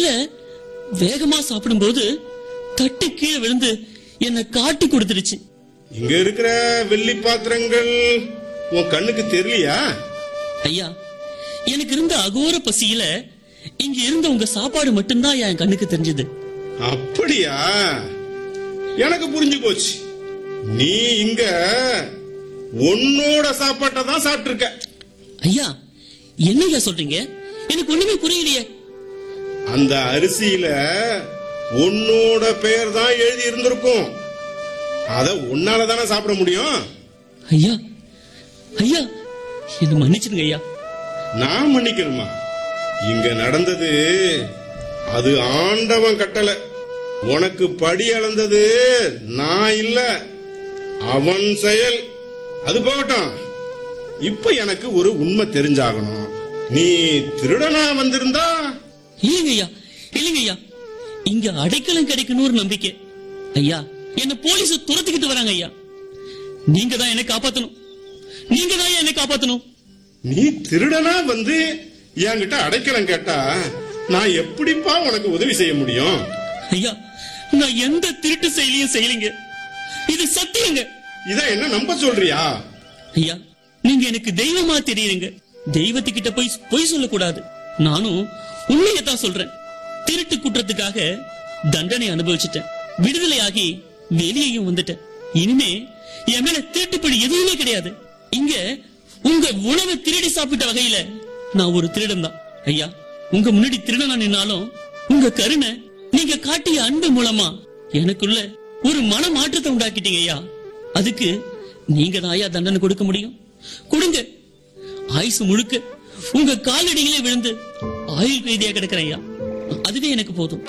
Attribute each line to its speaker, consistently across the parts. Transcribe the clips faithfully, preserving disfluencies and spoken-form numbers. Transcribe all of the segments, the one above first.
Speaker 1: வேகமா சாப்பிடும்போது தட்டு கீழே விழுந்து என்ன காட்டி கொடுத்துருச்சு.
Speaker 2: இங்க இருக்கிற வெள்ளி பாத்திரங்கள் உன் கண்ணுக்கு தெரியலையா?
Speaker 1: ஐயா, எனக்கு இருந்த அகோர பசியில இங்க இருந்த உங்க சாப்பாடு மட்டும்தான் என் கண்ணுக்கு தெரிஞ்சது.
Speaker 2: அப்படியா? எனக்கு புரிஞ்சு போச்சு. நீ இங்க உன்னோட சாப்பாட்டை தான் சாப்பிட்டு இருக்க.
Speaker 1: ஐயா, என்னையா சொல்றீங்க? எனக்கு ஒண்ணுமே புரியலையே.
Speaker 2: அந்த அரிசியில உன்னோட பெயர் தான் எழுதி இருந்திருக்கும். அத உன்னால தானே சாப்பிட முடியும்.
Speaker 1: ஐயா, ஐயா, என்ன மன்னிச்சிருங்க ஐயா.
Speaker 2: நான் மன்னிக்கணுமா? இங்க நடந்தது அது ஆண்டவன் கட்டளை. உனக்கு படி அளந்தது நான் இல்ல, அவன் செயல். அது போகட்டும். இப்ப எனக்கு ஒரு உண்மை தெரிஞ்சாகணும். நீ திருடனா வந்திருந்தா?
Speaker 1: இல்லைங்க ஐயா, இல்லைங்க ஐயா. இங்க அடைக்கலம் கிடைக்கணும் ஒரு நம்பிக்கை. ஐயா, என்ன போலீஸ் துரத்துக்கிட்டு வராங்க ஐயா. நீங்க தான் என்ன காப்பாத்தணும். நீங்க தான் என்ன காப்பாத்தணும்.
Speaker 2: நீ திருடனா வந்து என்கிட்ட அடைக்கலம் கேட்டா நான் எப்படிப்பா உனக்கு உதவி செய்ய முடியும்?
Speaker 1: ஐயா, நான் எந்த திருட்டு செயலியும் செய்யலைங்க. இது சத்தியங்க.
Speaker 2: இத என்ன நம்ப சொல்றியா?
Speaker 1: ஐயா, நீங்க எனக்கு தெய்வமா தெரியுங்க. தெய்வத்துக்கிட்ட போய் பொய் சொல்லக்கூடாது. நானும் உண்மையத்தான் சொல்றேன். திருட்டு குற்றத்துக்காக தண்டனை அனுபவிச்சுட்டேன். விடுதலையாகி வெளியேயும் வந்துட்டேன். இனிமே என் மேல திருட்டுப்படி எதுவுமே கிடையாது. இங்க உங்க உணவை திருடி சாப்பிட்ட வகையில நான் ஒரு திருடன் தான். ஐயா, உங்க முன்னாடி திருடனா நின்னாலும் உங்க கருணை, நீங்க காட்டிய அன்பு மூலமா எனக்குள்ள ஒரு மன மாற்றத்தை உண்டாக்கிட்டீங்க ஐயா. அதுக்கு நீங்க தான் ஐயா தண்டனை கொடுக்க முடியும். கொடுங்க. ஆயுசு முழுக்க உங்க காலடிகளே விழுந்து ஆயுள் கைதியா கிடக்கிறேன் ஐயா. அதுவே எனக்கு போதும்.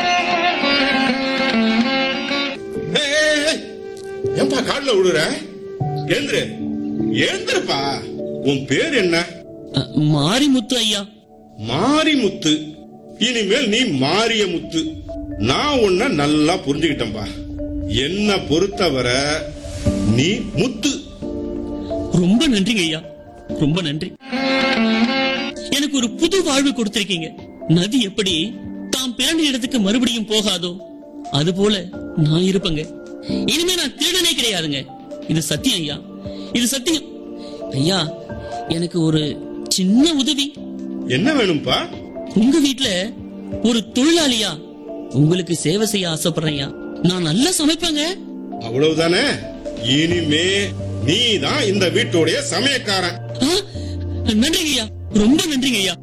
Speaker 2: ஏன்பா கால்ல விடுற? ஏந்திரு, ஏந்திரப்பா. உன் பேர் என்ன?
Speaker 1: மாரிமுத்து ஐயா.
Speaker 2: மாரிமுத்து. இனிமேல் நீ மாரிய முத்து. நான் உன்னை நல்லா புரிஞ்சுக்கிட்டேன்பா. என்ன பொறுத்தவரை நீ முத்து.
Speaker 1: ரொம்ப நன்றிங்க ஐயா, ரொம்ப நன்றி. எனக்கு ஒரு புது வாழ்வு கொடுத்திருக்கீங்க. நதி எப்படி தாம் பிறந்த இடத்துக்கு மறுபடியும் போகாதோ அது போல நான் இருப்பேங்க. இனிமே நான் திருடனே கிடையாதுங்க. இது சத்தியம் ஐயா, இது சத்தியம். ஐயா, எனக்கு ஒரு சின்ன உதவி.
Speaker 2: என்ன வேணும்பா?
Speaker 1: உங்க வீட்டுல ஒரு தொழிலாளியா உங்களுக்கு சேவை செய்ய ஆசைப்படுறேன். நான் நல்லா சமைப்பேங்க.
Speaker 2: அவ்வளவுதானே? இனிமே நீ தான் இந்த வீட்டுடைய சமயக்காரன்.
Speaker 1: நன்றிங்க ஐயா, ரொம்ப நன்றிங்க ஐயா.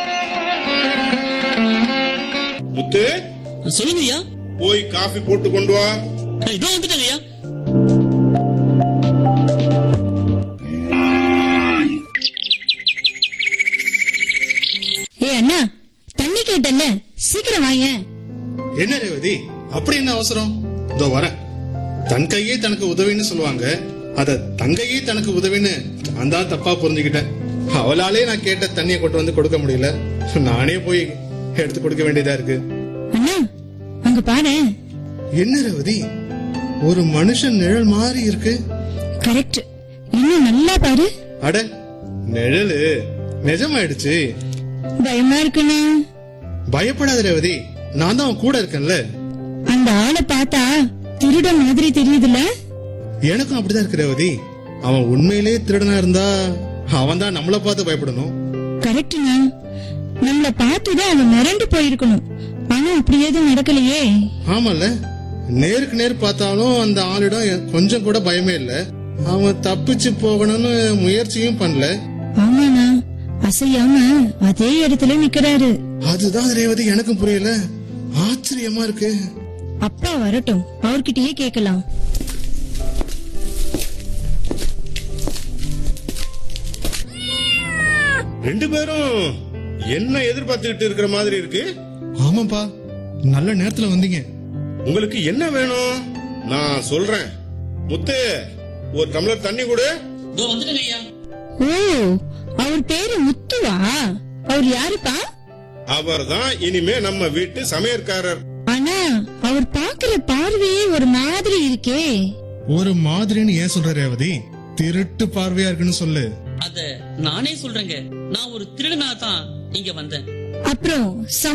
Speaker 2: முத்து,
Speaker 1: சொல்லுங்க ஐயா.
Speaker 2: போய் காஃபி போட்டு கொண்டு வா.
Speaker 1: இதோ வந்துட்டாங்க ஐயா.
Speaker 3: ஏ அண்ணா, தண்ணி கேட்டல்ல, சீக்கிரம் வாங்க.
Speaker 4: என்ன ரேவதி, அப்படி என்ன அவசரம்? இதோ வர. தன் கையே தனக்கு உதவின்னு சொல்லுவாங்க. அத தங்கையே தனக்கு உதவின்னு நான் தான் தப்பா புரிஞ்சுக்கிட்டேன். அவளாலே நான் கேட்ட தண்ணியை கொண்டு வந்து கொடுக்க முடியல. நானே போய் எடுத்து கொடுக்க வேண்டியதா இருக்கு.
Speaker 3: அண்ணா, அங்க பாரு.
Speaker 4: என்ன ரேவதி, ஒரு மனுஷன் நிழல் மாதிரி இருக்கு.
Speaker 3: கரெக்ட். இன்னும் நல்லா பாரு.
Speaker 4: அட, நிழலு நிஜமாயிடுச்சு.
Speaker 3: பயமா இருக்குண்ணா.
Speaker 4: பயப்படாத ரேவதி, நான் தான் கூட இருக்கேன்ல.
Speaker 3: அந்த ஆளை பார்த்தா திருட மாதிரி தெரியுதுல்ல?
Speaker 4: எனக்கும் அப்படிதான் இருக்கு ரேவதி. அவன் உண்மையிலேயே திருடனா இருந்தா அவன் தான் நம்மள பார்த்து பயப்படணும்.
Speaker 3: கரெக்ட்ண்ணா. நம்மள பார்த்துதான் அவன் மிரண்டு போயிருக்கணும். ஆனா அப்படி எதுவும் நடக்கலையே.
Speaker 4: ஆமால, நேருக்கு நேர் பார்த்தாலும் அந்த ஆளிடம் கொஞ்சம் கூட பயமே இல்ல. அவன் தப்பிச்சு போகணும்னு முயற்சியும் பண்ணல.
Speaker 3: ஆமாண்ணா, அசையாம அதே இடத்துல நிக்கிறாரு.
Speaker 4: அதுதான் ரேவதி எனக்கும் புரியல. ஆச்சரியமா இருக்கு.
Speaker 3: அப்பா வரட்டும், அவர்கிட்டயே கேக்கலாம்.
Speaker 2: ரெண்டு பேரும் என்ன எதிர்பார்த்துக்கிட்டு இருக்கிற மாதிரி இருக்கு.
Speaker 4: ஆமாப்பா, நல்ல நேரத்துல வந்தீங்க.
Speaker 2: உங்களுக்கு என்ன வேணும் நான் சொல்றேன். முத்து, ஒரு டம்ளர் தண்ணி கொடு.
Speaker 1: வந்துட்டேங்க ஐயா.
Speaker 3: ஓ, அவர் பேரு முத்துவா? அவர் யாருப்பா?
Speaker 2: அவர் தான் இனிமே நம்ம வீட்டு சமையற்காரர்.
Speaker 3: ஆனா அவர் பாக்குற பார்வையே ஒரு மாதிரி இருக்கே.
Speaker 4: ஒரு மாதிரின்னு ஏன் சொல்ற ரேவதி? திருட்டு பார்வையா இருக்குன்னு சொல்லு.
Speaker 1: அத நானே சொல்றேங்க. நான் ஒரு திருடனா தான் இங்க வந்தேன்.
Speaker 3: அப்புறம்